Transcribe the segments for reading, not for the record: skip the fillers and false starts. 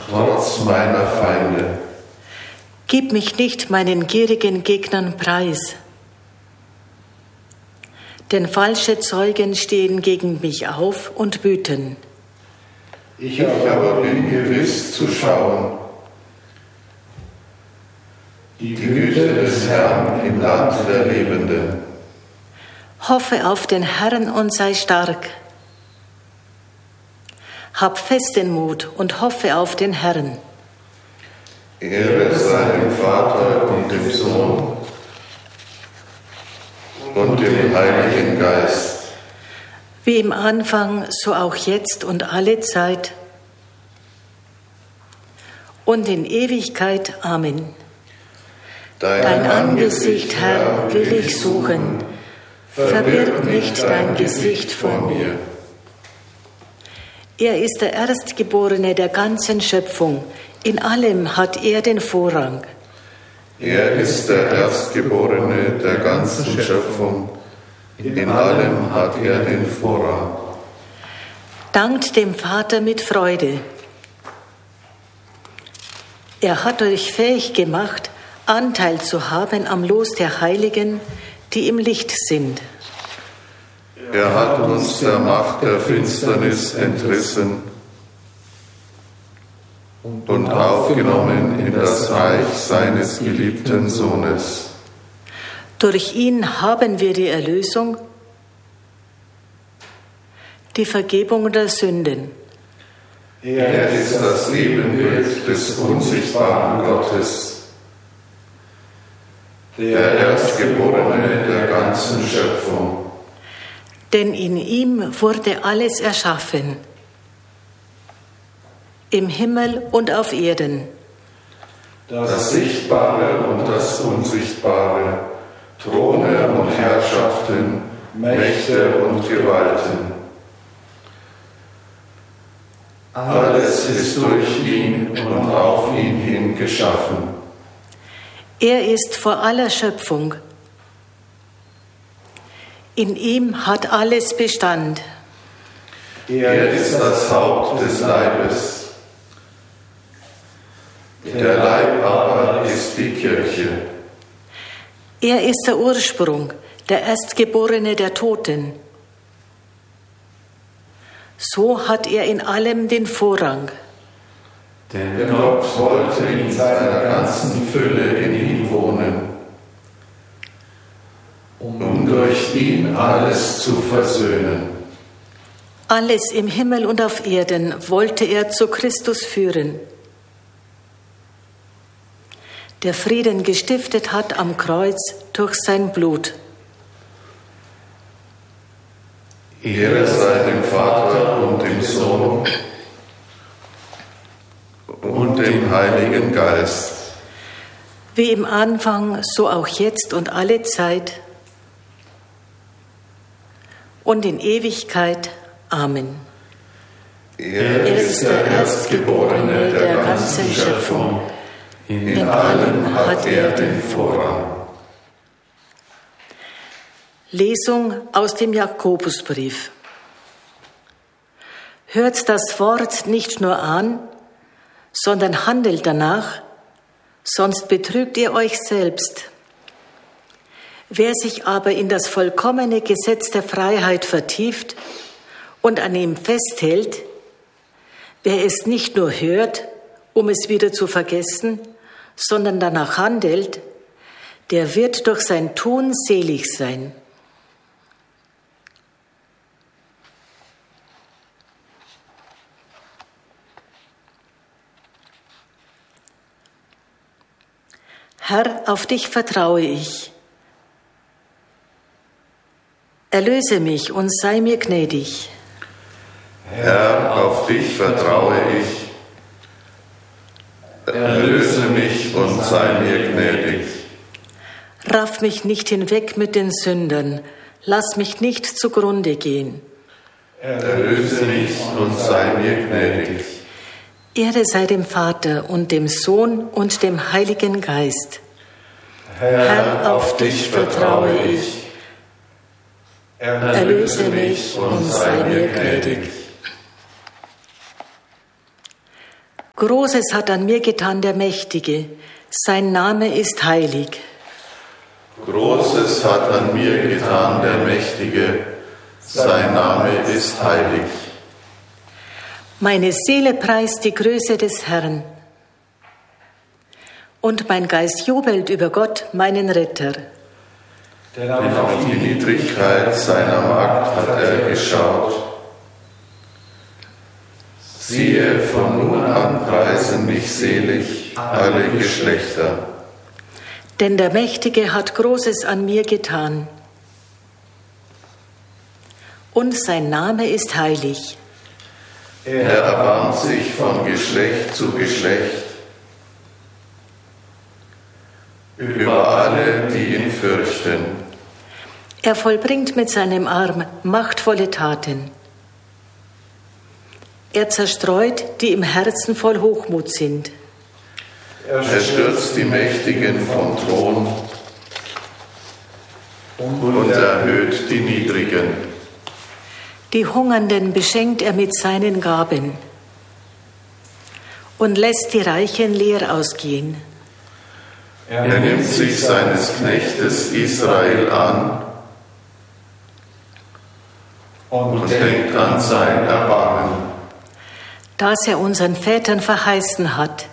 trotz meiner Feinde. Gib mich nicht meinen gierigen Gegnern preis, denn falsche Zeugen stehen gegen mich auf und wüten. Ich aber bin gewiss zu schauen die Güte des Herrn im Land der Lebenden. Hoffe auf den Herrn und sei stark. Hab festen Mut und hoffe auf den Herrn. Ehre sei dem Vater und dem Sohn und dem Heiligen Geist. Wie im Anfang, so auch jetzt und alle Zeit und in Ewigkeit. Amen. Dein Angesicht, Herr, will ich suchen. Verbirg nicht dein Gesicht vor mir. Er ist der Erstgeborene der ganzen Schöpfung. In allem hat er den Vorrang. Er ist der Erstgeborene der ganzen Schöpfung. In allem hat er den Vorrang. Dankt dem Vater mit Freude. Er hat euch fähig gemacht, Anteil zu haben am Los der Heiligen, die im Licht sind. Er hat uns der Macht der Finsternis entrissen und aufgenommen in das Reich seines geliebten Sohnes. Durch ihn haben wir die Erlösung, die Vergebung der Sünden. Er ist das Ebenbild des unsichtbaren Gottes, der Erstgeborene der ganzen Schöpfung. Denn in ihm wurde alles erschaffen, im Himmel und auf Erden. Das Sichtbare und das Unsichtbare, Throne und Herrschaften, Mächte und Gewalten. Alles ist durch ihn und auf ihn hin geschaffen. Er ist vor aller Schöpfung. In ihm hat alles Bestand. Er ist das Haupt des Leibes. Der Leib aber ist die Kirche. Er ist der Ursprung, der Erstgeborene der Toten. So hat er in allem den Vorrang. Denn Gott wollte in seiner ganzen Fülle in ihm wohnen, um durch ihn alles zu versöhnen. Alles im Himmel und auf Erden wollte er zu Christus führen, der Frieden gestiftet hat am Kreuz durch sein Blut. Ehre sei dem Vater und dem Sohn und dem Heiligen Geist. Wie im Anfang, so auch jetzt und alle Zeit und in Ewigkeit. Amen. Er ist der Erstgeborene der ganzen Schöpfung. In allem hat er den Vorrang. Lesung aus dem Jakobusbrief. Hört das Wort nicht nur an, sondern handelt danach, sonst betrügt ihr euch selbst. Wer sich aber in das vollkommene Gesetz der Freiheit vertieft und an ihm festhält, wer es nicht nur hört, um es wieder zu vergessen, sondern danach handelt, der wird durch sein Tun selig sein. Herr, auf dich vertraue ich. Erlöse mich und sei mir gnädig. Herr, auf dich vertraue ich. Erlöse mich und sei mir gnädig. Raff mich nicht hinweg mit den Sündern, lass mich nicht zugrunde gehen. Erlöse mich und sei mir gnädig. Ehre sei dem Vater und dem Sohn und dem Heiligen Geist. Herr, auf dich vertraue ich. Erlöse mich und sei mir gnädig. Großes hat an mir getan der Mächtige, sein Name ist heilig. Großes hat an mir getan der Mächtige, sein Name ist heilig. Meine Seele preist die Größe des Herrn. Und mein Geist jubelt über Gott, meinen Retter. Denn auf die Niedrigkeit seiner Magd hat er geschaut. Siehe, von nun an preisen mich selig alle Geschlechter. Denn der Mächtige hat Großes an mir getan. Und sein Name ist heilig. Er erbarmt sich von Geschlecht zu Geschlecht über alle, die ihn fürchten. Er vollbringt mit seinem Arm machtvolle Taten. Er zerstreut, die im Herzen voll Hochmut sind. Er stürzt die Mächtigen vom Thron und erhöht die Niedrigen. Die Hungernden beschenkt er mit seinen Gaben und lässt die Reichen leer ausgehen. Er nimmt sich seines Knechtes Israel an und denkt an sein Erbarmen, das er unseren Vätern verheißen hat,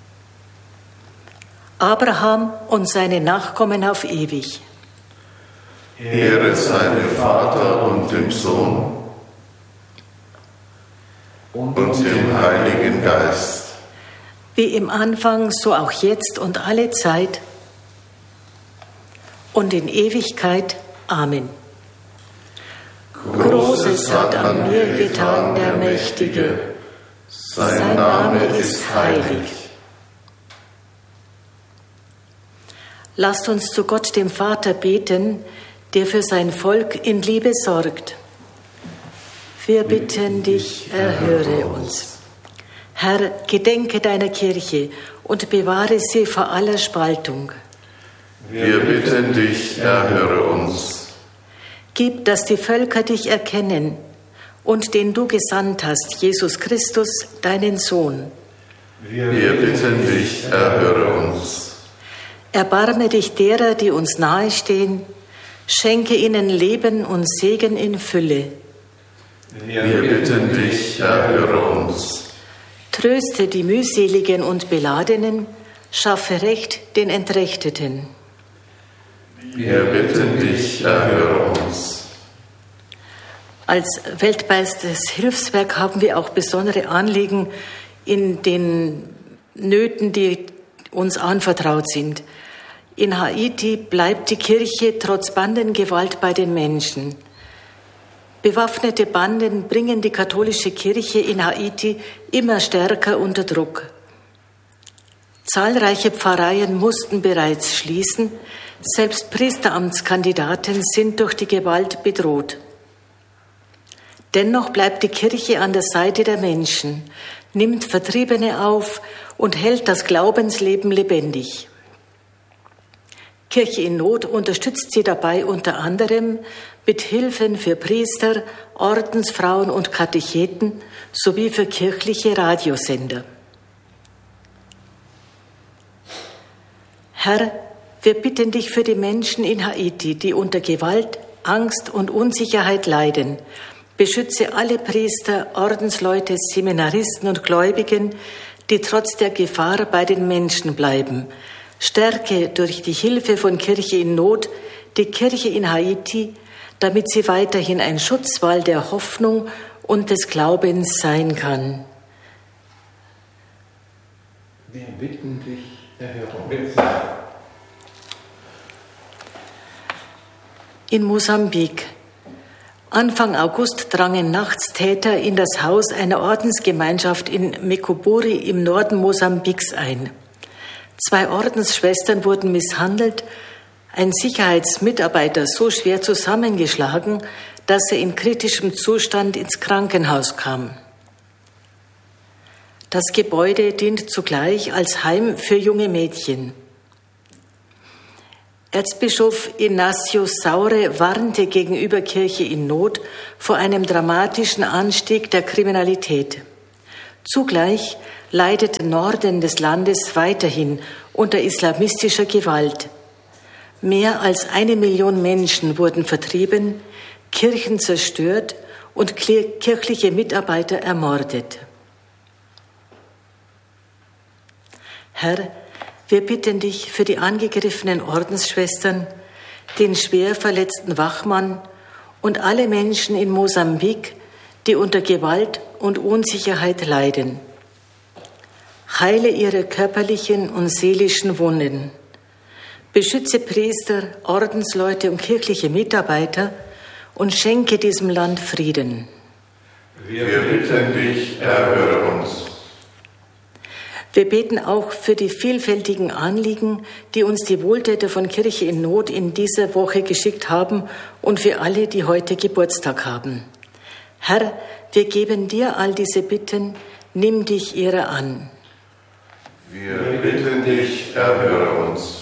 Abraham und seine Nachkommen auf ewig. Ehre seinem Vater und dem Sohn und dem Heiligen Geist. Wie im Anfang, so auch jetzt und alle Zeit und in Ewigkeit. Amen. Großes hat an mir getan der Mächtige, sein Name ist heilig. Lasst uns zu Gott, dem Vater, beten, der für sein Volk in Liebe sorgt. Wir bitten dich, erhöre uns. Herr, gedenke deiner Kirche und bewahre sie vor aller Spaltung. Wir bitten dich, erhöre uns. Gib, dass die Völker dich erkennen und den du gesandt hast, Jesus Christus, deinen Sohn. Wir bitten dich, erhöre uns. Erbarme dich derer, die uns nahestehen, schenke ihnen Leben und Segen in Fülle. Wir bitten dich, erhöre uns. Tröste die mühseligen und Beladenen, schaffe Recht den Entrechteten. Wir bitten dich, erhöre uns. Als weltweites Hilfswerk haben wir auch besondere Anliegen in den Nöten, die uns anvertraut sind. In Haiti bleibt die Kirche trotz Bandengewalt bei den Menschen. Bewaffnete Banden bringen die katholische Kirche in Haiti immer stärker unter Druck. Zahlreiche Pfarreien mussten bereits schließen, selbst Priesteramtskandidaten sind durch die Gewalt bedroht. Dennoch bleibt die Kirche an der Seite der Menschen, nimmt Vertriebene auf und hält das Glaubensleben lebendig. Kirche in Not unterstützt sie dabei unter anderem mit Hilfen für Priester, Ordensfrauen und Katecheten sowie für kirchliche Radiosender. Herr, wir bitten dich für die Menschen in Haiti, die unter Gewalt, Angst und Unsicherheit leiden. Beschütze alle Priester, Ordensleute, Seminaristen und Gläubigen, die trotz der Gefahr bei den Menschen bleiben. Stärke durch die Hilfe von Kirche in Not die Kirche in Haiti, damit sie weiterhin ein Schutzwall der Hoffnung und des Glaubens sein kann. Wir bitten dich, erhöre uns. In Mosambik. Anfang August drangen nachts Täter in das Haus einer Ordensgemeinschaft in Mekoburi im Norden Mosambiks ein. 2 Ordensschwestern wurden misshandelt, ein Sicherheitsmitarbeiter so schwer zusammengeschlagen, dass er in kritischem Zustand ins Krankenhaus kam. Das Gebäude dient zugleich als Heim für junge Mädchen. Erzbischof Inácio Saure warnte gegenüber Kirche in Not vor einem dramatischen Anstieg der Kriminalität. Zugleich leidet der Norden des Landes weiterhin unter islamistischer Gewalt. Mehr als 1 Million Menschen wurden vertrieben, Kirchen zerstört und kirchliche Mitarbeiter ermordet. Herr, wir bitten dich für die angegriffenen Ordensschwestern, den schwer verletzten Wachmann und alle Menschen in Mosambik, die unter Gewalt und Unsicherheit leiden. Heile ihre körperlichen und seelischen Wunden. Beschütze Priester, Ordensleute und kirchliche Mitarbeiter und schenke diesem Land Frieden. Wir bitten dich, erhöre uns. Wir beten auch für die vielfältigen Anliegen, die uns die Wohltäter von Kirche in Not in dieser Woche geschickt haben und für alle, die heute Geburtstag haben. Herr, wir geben dir all diese Bitten, nimm dich ihrer an. Wir bitten dich, erhöre uns.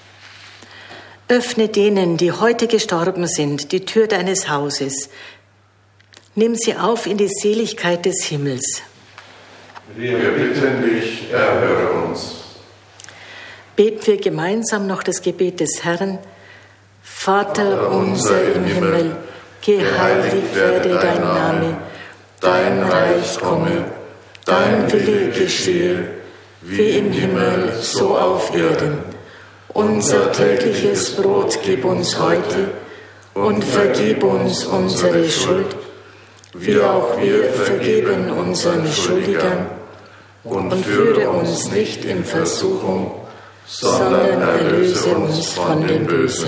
Öffne denen, die heute gestorben sind, die Tür deines Hauses. Nimm sie auf in die Seligkeit des Himmels. Wir bitten dich, erhöre uns. Beten wir gemeinsam noch das Gebet des Herrn. Vater unser im Himmel, geheiligt werde dein Name, dein Reich komme, dein Wille geschehe, wie im Himmel, so auf Erden. Unser tägliches Brot gib uns heute und vergib uns unsere Schuld, wie auch wir vergeben unseren Schuldigern. Und führe uns nicht in Versuchung, sondern erlöse uns von dem Bösen.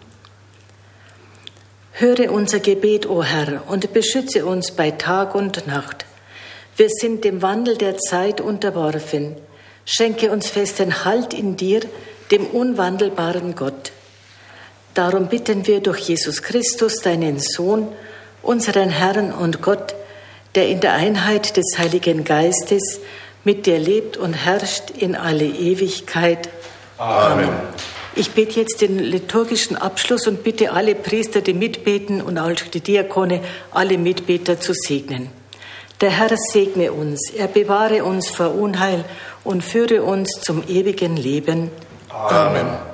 Höre unser Gebet, o Herr, und beschütze uns bei Tag und Nacht. Wir sind dem Wandel der Zeit unterworfen. Schenke uns festen Halt in dir, dem unwandelbaren Gott. Darum bitten wir durch Jesus Christus, deinen Sohn, unseren Herrn und Gott, der in der Einheit des Heiligen Geistes mit dir lebt und herrscht in alle Ewigkeit. Amen. Ich bete jetzt den liturgischen Abschluss und bitte alle Priester, die mitbeten und auch die Diakone, alle Mitbeter zu segnen. Der Herr segne uns, er bewahre uns vor Unheil und führe uns zum ewigen Leben. Amen.